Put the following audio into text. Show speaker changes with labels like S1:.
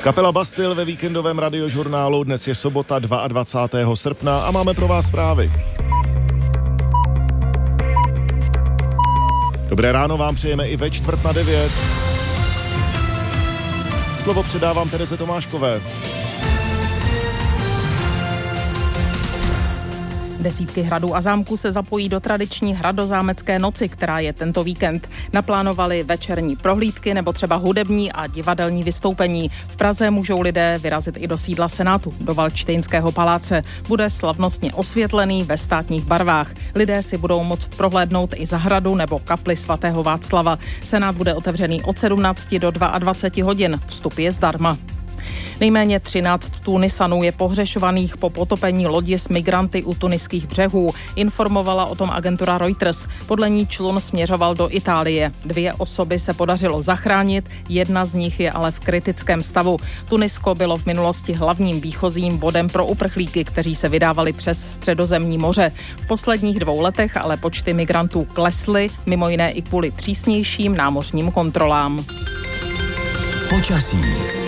S1: Kapela Bastille ve víkendovém radiožurnálu. Dnes je sobota 22. srpna a máme pro vás zprávy. Dobré ráno vám přejeme i ve 8:45. Slovo předávám Tereze Tomáškové.
S2: Desítky hradů a zámků se zapojí do tradiční hradozámecké noci, která je tento víkend. Naplánovali večerní prohlídky nebo třeba hudební a divadelní vystoupení. V Praze můžou lidé vyrazit i do sídla Senátu, do Valdštejnského paláce. Bude slavnostně osvětlený ve státních barvách. Lidé si budou moct prohlédnout i zahradu nebo kapli svatého Václava. Senát bude otevřený od 17 do 22 hodin. Vstup je zdarma. Nejméně 13 Tunisanů je pohřešovaných po potopení lodi s migranty u tuniských břehů. Informovala o tom agentura Reuters. Podle ní člun směřoval do Itálie. 2 osoby se podařilo zachránit, jedna z nich je ale v kritickém stavu. Tunisko bylo v minulosti hlavním výchozím bodem pro uprchlíky, kteří se vydávali přes Středozemní moře. V posledních 2 letech ale počty migrantů klesly, mimo jiné i kvůli přísnějším námořním kontrolám.
S3: Počasí.